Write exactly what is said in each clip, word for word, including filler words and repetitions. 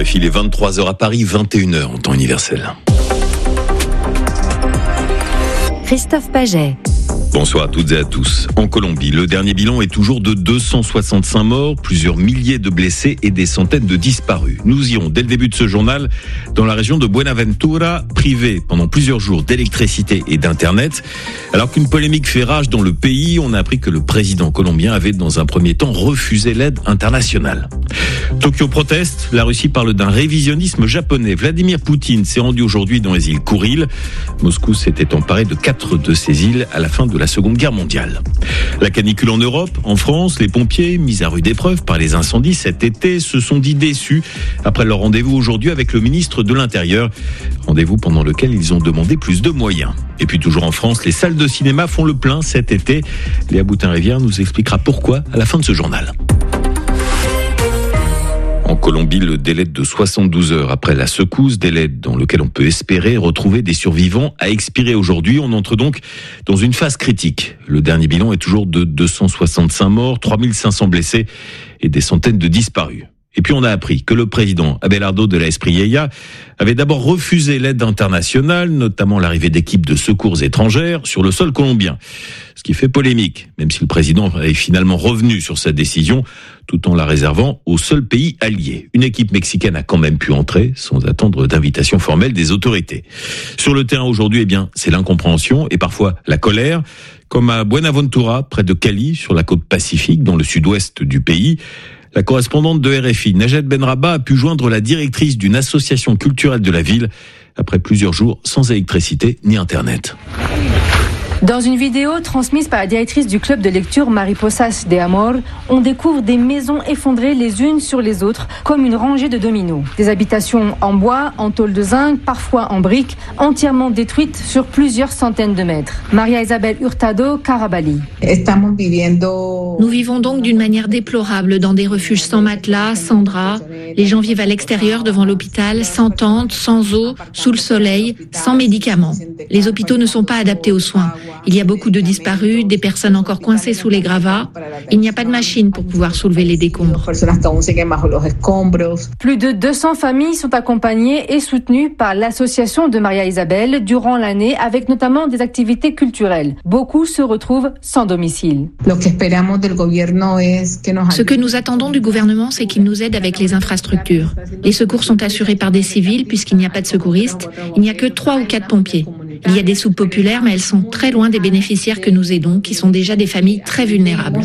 R F I, il est vingt-trois heures à Paris, vingt et une heures en temps universel. Christophe Paget. Bonsoir à toutes et à tous. En Colombie, le dernier bilan est toujours de deux cent soixante-cinq morts, plusieurs milliers de blessés et des centaines de disparus. Nous irons dès le début de ce journal dans la région de Buenaventura, privée pendant plusieurs jours d'électricité et d'internet. Alors qu'une polémique fait rage dans le pays, on a appris que le président colombien avait dans un premier temps refusé l'aide internationale. Tokyo proteste, la Russie parle d'un révisionnisme japonais. Vladimir Poutine s'est rendu aujourd'hui dans les îles Kouril. Moscou s'était emparé de quatre de ces îles à la fin de la Seconde Guerre mondiale. La canicule en Europe, en France, les pompiers, mis à rude épreuve par les incendies cet été, se sont dit déçus après leur rendez-vous aujourd'hui avec le ministre de l'Intérieur. Rendez-vous pendant lequel ils ont demandé plus de moyens. Et puis toujours en France, les salles de cinéma font le plein cet été. Léa Boutin-Rivière nous expliquera pourquoi à la fin de ce journal. En Colombie, le délai de soixante-douze heures après la secousse, délai dans lequel on peut espérer retrouver des survivants, a expiré aujourd'hui. On entre donc dans une phase critique. Le dernier bilan est toujours de deux cent soixante-cinq morts, trois mille cinq cents blessés et des centaines de disparus. Et puis on a appris que le président Abelardo de la Espriella avait d'abord refusé l'aide internationale, notamment l'arrivée d'équipes de secours étrangères sur le sol colombien. Ce qui fait polémique, même si le président est finalement revenu sur sa décision, tout en la réservant au seul pays allié. Une équipe mexicaine a quand même pu entrer, sans attendre d'invitation formelle des autorités. Sur le terrain aujourd'hui, eh bien, c'est l'incompréhension et parfois la colère, comme à Buenaventura, près de Cali, sur la côte pacifique, dans le sud-ouest du pays. La correspondante de R F I, Najat Benrabah, a pu joindre la directrice d'une association culturelle de la ville après plusieurs jours sans électricité ni internet. Dans une vidéo transmise par la directrice du club de lecture Mariposas de Amor, on découvre des maisons effondrées les unes sur les autres, comme une rangée de dominos. Des habitations en bois, en tôle de zinc, parfois en briques, entièrement détruites sur plusieurs centaines de mètres. Maria Isabel Hurtado Carabali. Nous vivons donc d'une manière déplorable dans des refuges sans matelas, sans draps. Les gens vivent à l'extérieur devant l'hôpital, sans tente, sans eau, sous le soleil, sans médicaments. Les hôpitaux ne sont pas adaptés aux soins. Il y a beaucoup de disparus, des personnes encore coincées sous les gravats. Il n'y a pas de machine pour pouvoir soulever les décombres. Plus de deux cents familles sont accompagnées et soutenues par l'association de Maria Isabel durant l'année, avec notamment des activités culturelles. Beaucoup se retrouvent sans domicile. Ce que nous attendons du gouvernement, c'est qu'il nous aide avec les infrastructures. Les secours sont assurés par des civils puisqu'il n'y a pas de secouristes. Il n'y a que trois ou quatre pompiers. Il y a des soupes populaires, mais elles sont très loin des bénéficiaires que nous aidons, qui sont déjà des familles très vulnérables.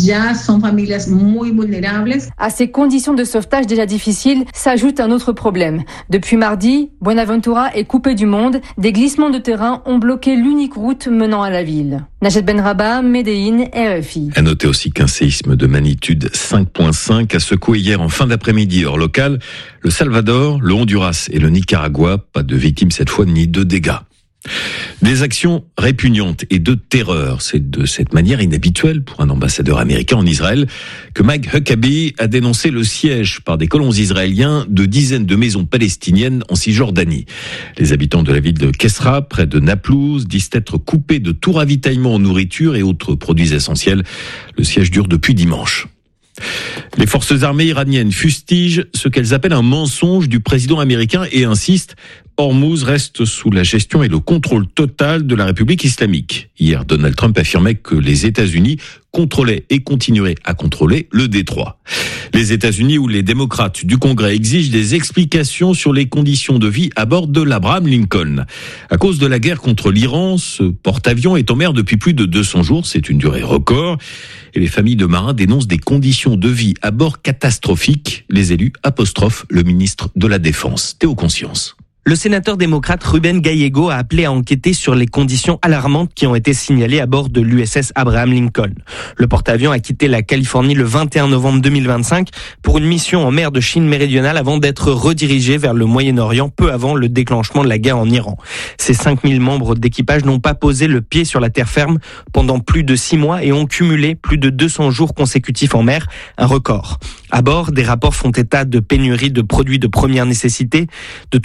À ces conditions de sauvetage déjà difficiles, s'ajoute un autre problème. Depuis mardi, Buenaventura est coupée du monde. Des glissements de terrain ont bloqué l'unique route menant à la ville. Najat Benrabah, Médéine, R F I. À noter aussi qu'un séisme de magnitude cinq virgule cinq a secoué hier en fin d'après-midi heure locale le Salvador, le Honduras et le Nicaragua. Pas de victimes cette fois ni de dégâts. Des actions répugnantes et de terreur. C'est de cette manière inhabituelle pour un ambassadeur américain en Israël que Mike Huckabee a dénoncé le siège par des colons israéliens de dizaines de maisons palestiniennes en Cisjordanie. Les habitants de la ville de Kesra, près de Naplouse, disent être coupés de tout ravitaillement en nourriture et autres produits essentiels. Le siège dure depuis dimanche. Les forces armées iraniennes fustigent ce qu'elles appellent un mensonge du président américain et insistent « Hormuz reste sous la gestion et le contrôle total de la République islamique ». Hier, Donald Trump affirmait que les États-Unis contrôlaient et continueraient à contrôler le détroit. Les États-Unis ou les démocrates du Congrès exigent des explications sur les conditions de vie à bord de l'Abraham Lincoln. À cause de la guerre contre l'Iran, ce porte-avions est en mer depuis plus de deux cents jours. C'est une durée record. Et les familles de marins dénoncent des conditions de vie à bord catastrophiques. Les élus apostrophent le ministre de la Défense. Théo Conscience. Le sénateur démocrate Ruben Gallego a appelé à enquêter sur les conditions alarmantes qui ont été signalées à bord de l'U S S Abraham Lincoln. Le porte-avions a quitté la Californie le vingt et un novembre deux mille vingt-cinq pour une mission en mer de Chine méridionale avant d'être redirigé vers le Moyen-Orient peu avant le déclenchement de la guerre en Iran. Ces cinq mille membres d'équipage n'ont pas posé le pied sur la terre ferme pendant plus de six mois et ont cumulé plus de deux cents jours consécutifs en mer, un record. À bord, des rapports font état de pénurie de produits de première nécessité, de toilettes hors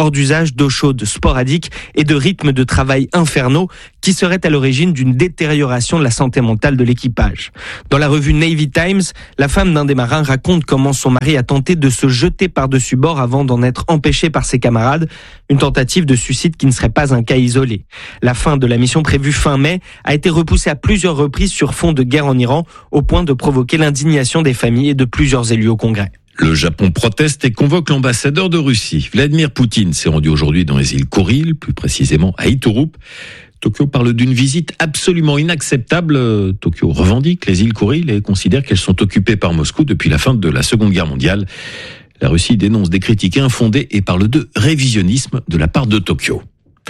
hors d'usage, d'eau chaude sporadique et de rythmes de travail infernaux qui seraient à l'origine d'une détérioration de la santé mentale de l'équipage. Dans la revue Navy Times, la femme d'un des marins raconte comment son mari a tenté de se jeter par-dessus bord avant d'en être empêché par ses camarades, une tentative de suicide qui ne serait pas un cas isolé. La fin de la mission prévue fin mai a été repoussée à plusieurs reprises sur fond de guerre en Iran, au point de provoquer l'indignation des familles et de plusieurs élus au Congrès. Le Japon proteste et convoque l'ambassadeur de Russie. Vladimir Poutine s'est rendu aujourd'hui dans les îles Kouril, plus précisément à Iturup. Tokyo parle d'une visite absolument inacceptable. Tokyo revendique les îles Kouril et considère qu'elles sont occupées par Moscou depuis la fin de la Seconde Guerre mondiale. La Russie dénonce des critiques infondées et parle de révisionnisme de la part de Tokyo.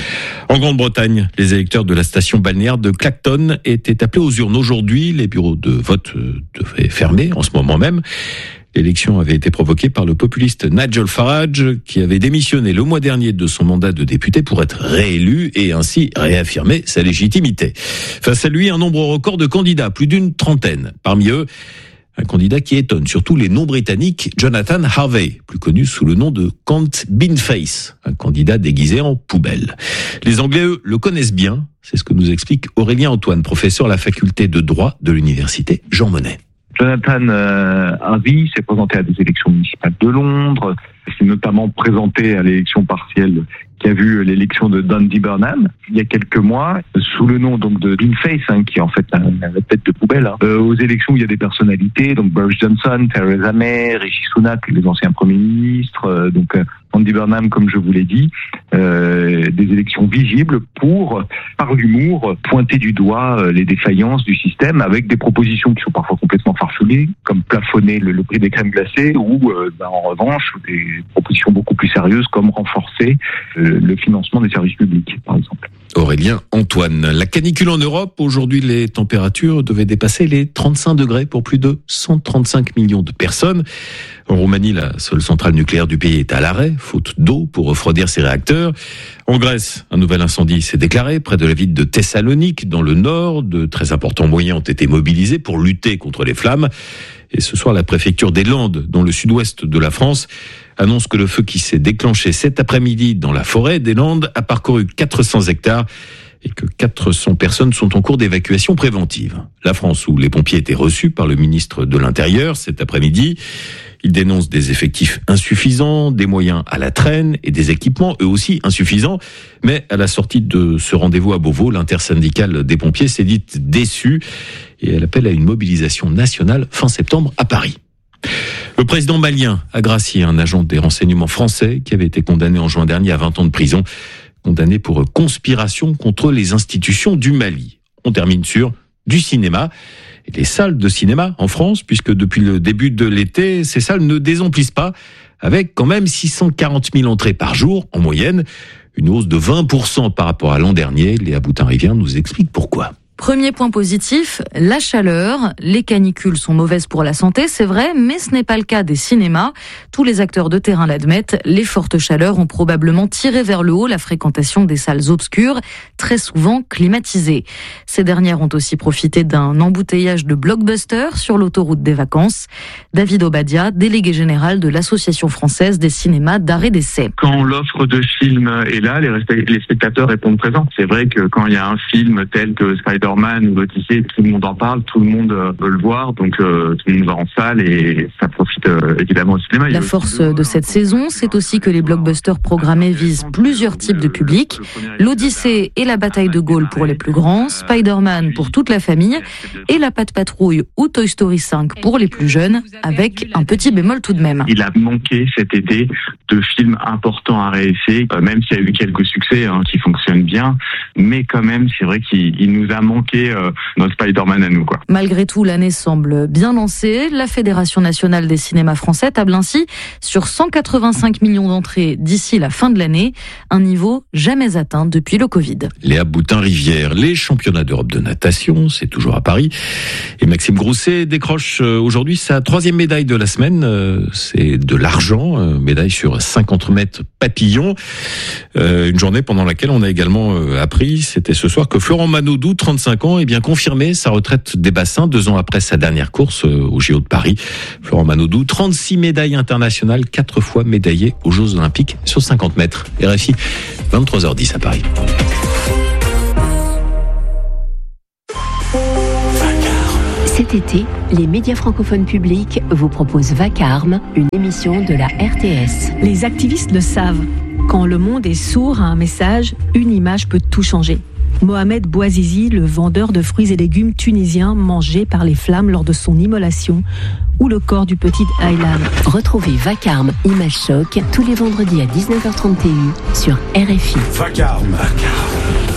En Grande-Bretagne, les électeurs de la station balnéaire de Clacton étaient appelés aux urnes aujourd'hui. Les bureaux de vote devaient fermer en ce moment même. L'élection avait été provoquée par le populiste Nigel Farage, qui avait démissionné le mois dernier de son mandat de député pour être réélu et ainsi réaffirmer sa légitimité. Face à lui, un nombre record de candidats, plus d'une trentaine. Parmi eux, un candidat qui étonne surtout les non-britanniques, Jonathan Harvey, plus connu sous le nom de Count Beanface, un candidat déguisé en poubelle. Les Anglais, eux, le connaissent bien. C'est ce que nous explique Aurélien Antoine, professeur à la faculté de droit de l'université Jean Monnet. Jonathan euh, Harvey s'est présenté à des élections municipales de Londres. Il s'est notamment présenté à l'élection partielle qui a vu l'élection de Andy Burnham il y a quelques mois, sous le nom donc de Beanface, hein, qui est en fait la, la tête de poubelle. Hein. Euh, aux élections, il y a des personnalités, donc Boris Johnson, Theresa May, Rishi Sunak, les anciens premiers ministres, euh, donc euh, Andy Burnham, comme je vous l'ai dit, euh, des élections visibles pour, par l'humour, pointer du doigt euh, les défaillances du système avec des propositions qui sont parfois complètement farfelues, comme plafonner le, le prix des crèmes glacées, ou euh, ben, en revanche des propositions beaucoup plus sérieuses comme renforcer euh, le financement des services publics, par exemple. Aurélien Antoine. La canicule en Europe, aujourd'hui les températures devaient dépasser les trente-cinq degrés pour plus de cent trente-cinq millions de personnes. En Roumanie, la seule centrale nucléaire du pays est à l'arrêt, faute d'eau pour refroidir ses réacteurs. En Grèce, un nouvel incendie s'est déclaré près de la ville de Thessalonique, dans le nord. De très importants moyens ont été mobilisés pour lutter contre les flammes. Et ce soir, la préfecture des Landes, dans le sud-ouest de la France, annonce que le feu qui s'est déclenché cet après-midi dans la forêt des Landes a parcouru quatre cents hectares et que quatre cents personnes sont en cours d'évacuation préventive. La France, où les pompiers étaient reçus par le ministre de l'Intérieur cet après-midi, il dénonce des effectifs insuffisants, des moyens à la traîne et des équipements eux aussi insuffisants. Mais à la sortie de ce rendez-vous à Beauvau, l'intersyndicale des pompiers s'est dite déçue et elle appelle à une mobilisation nationale fin septembre à Paris. Le président malien a gracié un agent des renseignements français qui avait été condamné en juin dernier à vingt ans de prison, condamné pour conspiration contre les institutions du Mali. On termine sur du cinéma. Et les salles de cinéma en France, puisque depuis le début de l'été, ces salles ne désemplissent pas, avec quand même six cent quarante mille entrées par jour en moyenne, une hausse de vingt pour cent par rapport à l'an dernier. Léa Boutin-Rivière nous explique pourquoi. Premier point positif, la chaleur. Les canicules sont mauvaises pour la santé, c'est vrai, mais ce n'est pas le cas des cinémas. Tous les acteurs de terrain l'admettent. Les fortes chaleurs ont probablement tiré vers le haut la fréquentation des salles obscures, très souvent climatisées. Ces dernières ont aussi profité d'un embouteillage de blockbusters sur l'autoroute des vacances. David Obadia, délégué général de l'Association française des cinémas d'arrêt d'essai. Quand l'offre de film est là, les spectateurs répondent présents. C'est vrai que quand il y a un film tel que Spider Man ou l'Odyssée, tout le monde en parle, tout le monde veut le voir, donc euh, tout le monde va en salle et ça profite euh, évidemment au cinéma. La force de cette saison, c'est aussi que les blockbusters programmés visent plusieurs types de publics. L'Odyssée et la bataille de Gaulle pour les plus grands, Spider-Man pour toute la famille et la Patte Patrouille ou Toy Story cinq pour les plus jeunes, avec un petit bémol tout de même. Il a manqué cet été de films importants à réessayer, euh, même s'il y a eu quelques succès hein, qui fonctionnent bien, mais quand même c'est vrai qu'il il nous a manqué euh, notre Spider-Man à nous, quoi. Malgré tout, l'année semble bien lancée. La Fédération nationale des cinémas français table ainsi sur cent quatre-vingt-cinq millions d'entrées d'ici la fin de l'année, un niveau jamais atteint depuis le Covid. Léa Boutin-Rivière, les championnats d'Europe de natation, c'est toujours à Paris. Et Maxime Grousset décroche aujourd'hui sa troisième médaille de la semaine. C'est de l'argent, médaille sur cinquante mètres papillon. Une journée pendant laquelle on a également appris, c'était ce soir, que Florent Manodou, trente-cinq cinquante-cinq ans, et bien confirmé sa retraite des bassins deux ans après sa dernière course au J O de Paris. Florent Manodou, trente-six médailles internationales, quatre fois médaillé aux Jeux Olympiques sur cinquante mètres. R F I, vingt-trois heures dix à Paris. Cet été, les médias francophones publics vous proposent Vacarme, une émission de la R T S. Les activistes le savent. Quand le monde est sourd à un message, une image peut tout changer. Mohamed Bouazizi, le vendeur de fruits et légumes tunisien mangé par les flammes lors de son immolation, ou le corps du petit Aylan. Retrouvez Vacarme, Image Choc, tous les vendredis à dix-neuf heures trente sur R F I. Vacarme. Vacarme.